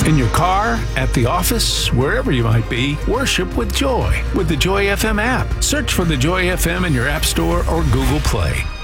In your car, at the office, wherever you might be, worship with joy with the Joy FM app. Search for the Joy FM in your App Store or Google Play.